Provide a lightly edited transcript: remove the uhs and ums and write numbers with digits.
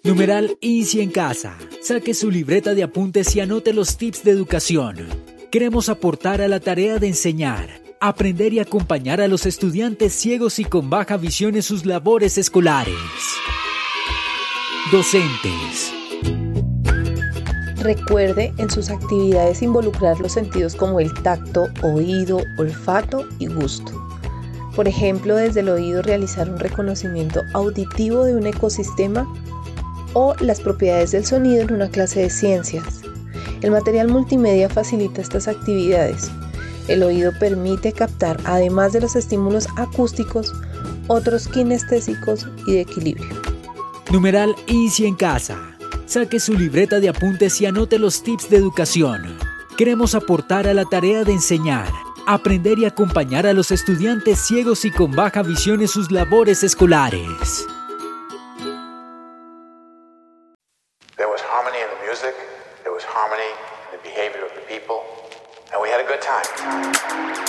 Numeral Easy en casa. Saque su libreta de apuntes y anote los tips de educación. Queremos aportar a la tarea de enseñar, aprender y acompañar a los estudiantes ciegos y con baja visión en sus labores escolares. Docentes. Recuerde en sus actividades involucrar los sentidos como el tacto, oído, olfato y gusto. Por ejemplo, desde el oído realizar un reconocimiento auditivo de un ecosistema o las propiedades del sonido en una clase de ciencias. El material multimedia facilita estas actividades. El oído permite captar, además de los estímulos acústicos, otros kinestésicos y de equilibrio. Numeral Easy en casa. Saque su libreta de apuntes y anote los tips de educación. Queremos aportar a la tarea de enseñar, aprender y acompañar a los estudiantes ciegos y con baja visión en sus labores escolares. There was harmony in the music, there was harmony in the behavior of the people, and we had a good time.